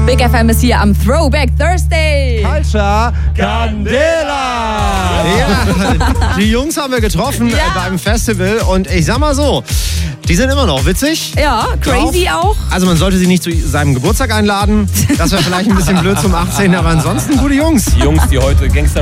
Big FM ist hier am Throwback Thursday. Culture Candela! Ja, die Jungs haben wir getroffen beim Festival und ich sag mal so, die sind immer noch witzig. Ja, crazy auch. Also man sollte sie nicht zu seinem Geburtstag einladen. Das wäre vielleicht ein bisschen blöd zum 18. Aber ansonsten gute Jungs. Die Jungs, die heute Gangster